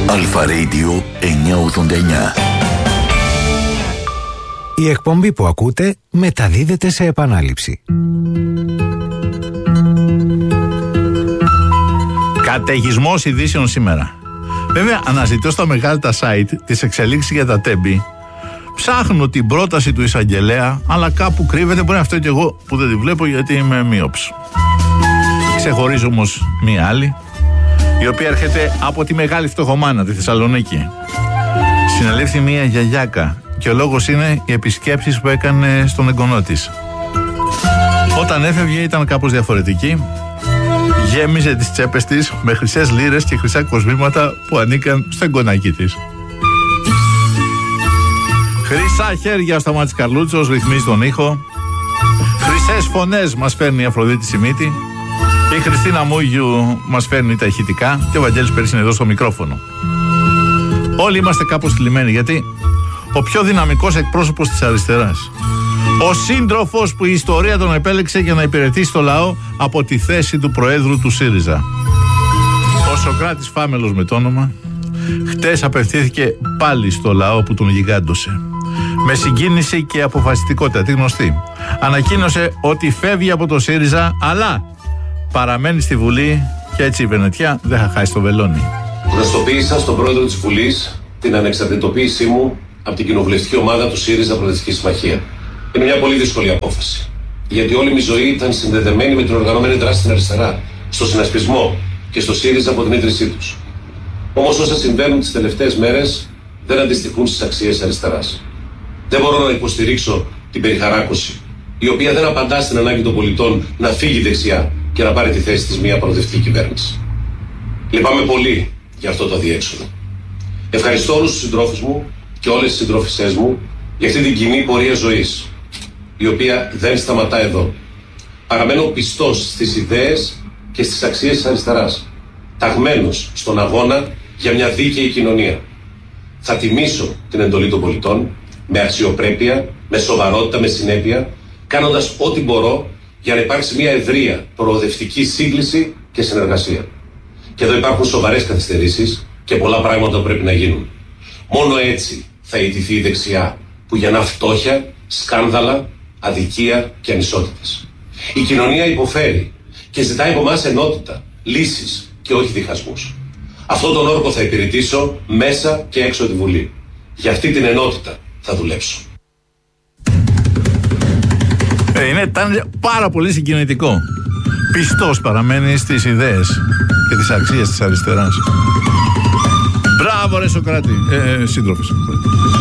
Αλφα Radio 989. Η εκπομπή που ακούτε μεταδίδεται σε επανάληψη. Καταιγισμός ειδήσεων σήμερα. Βέβαια, αναζητώ στα μεγάλα τα site τις εξελίξεις για τα τέμπη. Ψάχνω την πρόταση του εισαγγελέα, αλλά κάπου κρύβεται. Μπορεί αυτό και εγώ που δεν τη βλέπω γιατί είμαι μείοψ. Ξεχωρίζω όμως μία άλλη, η οποία έρχεται από τη μεγάλη φτωχομάνα, τη Θεσσαλονίκη. Συνελήφθη μία γιαγιάκα και ο λόγος είναι οι επισκέψεις που έκανε στον εγγονό της. Όταν έφευγε ήταν κάπως διαφορετική. Γέμιζε τις τσέπες της με χρυσές λίρες και χρυσά κοσμήματα που ανήκαν στο εγγονάκι της. Χρυσά χέρια ο Σταμάτης Καρλούτσος ρυθμίζει τον ήχο. Χρυσές φωνές μας φέρνει η Αφροδίτη Σιμίτη. Και η Χριστίνα Μούγιου μας φέρνει τα ηχητικά. Και ο Βαγγέλης Πέρης είναι εδώ στο μικρόφωνο. Όλοι είμαστε κάπως θλιμμένοι, γιατί ο πιο δυναμικός εκπρόσωπος της αριστεράς, ο σύντροφος που η ιστορία τον επέλεξε για να υπηρετήσει το λαό από τη θέση του Προέδρου του ΣΥΡΙΖΑ, ο Σωκράτης Φάμελος με το όνομα, χτες απευθύνθηκε πάλι στο λαό που τον γιγάντωσε. Με συγκίνηση και αποφασιστικότητα, τη γνωστή. Ανακοίνωσε ότι φεύγει από το ΣΥΡΙΖΑ, αλλά παραμένει στη Βουλή και έτσι η Βενετιά δεν θα χάσει το βελόνι. Γνωστοποίησα στον πρόεδρο της Βουλής την ανεξαρτητοποίησή μου από την κοινοβουλευτική ομάδα του ΣΥΡΙΖΑ Προοδευτική Συμμαχία. Είναι μια πολύ δύσκολη απόφαση. Γιατί όλη μου η ζωή ήταν συνδεδεμένη με την οργανωμένη δράση στην αριστερά, στο συνασπισμό και στο ΣΥΡΙΖΑ από την ίδρυσή τους. Όμως όσα συμβαίνουν τις τελευταίες μέρες δεν αντιστοιχούν στις αξίες αριστεράς. Δεν μπορώ να υποστηρίξω την περιχαράκωση, η οποία δεν απαντά στην ανάγκη των πολιτών να φύγει δεξιά και να πάρει τη θέση της μια προοδευτική κυβέρνηση. Λυπάμαι πολύ για αυτό το αδιέξοδο. Ευχαριστώ όλους τους συντρόφους μου και όλες τις συντρόφισσές μου για αυτή την κοινή πορεία ζωής, η οποία δεν σταματά εδώ. Παραμένω πιστός στις ιδέες και στις αξίες της αριστεράς, ταγμένος στον αγώνα για μια δίκαιη κοινωνία. Θα τιμήσω την εντολή των πολιτών με αξιοπρέπεια, με σοβαρότητα, με συνέπεια, κάνοντας ό,τι μπορώ για να υπάρξει μια ευρεία προοδευτική σύγκληση και συνεργασία. Και εδώ υπάρχουν σοβαρές καθυστερήσεις και πολλά πράγματα πρέπει να γίνουν. Μόνο έτσι θα ιτηθεί η δεξιά που γεννά φτώχεια, σκάνδαλα, αδικία και ανισότητες. Η κοινωνία υποφέρει και ζητάει από εμάς ενότητα, λύσεις και όχι διχασμούς. Αυτόν τον όρκο θα υπηρετήσω μέσα και έξω από τη Βουλή. Για αυτή την ενότητα θα δουλέψω. Ήταν πάρα πολύ συγκινητικό. Πιστός παραμένει στις ιδέες και τις αξίες της αριστεράς. Μπράβο ρε Σωκράτη, σύντροφε Σωκράτη.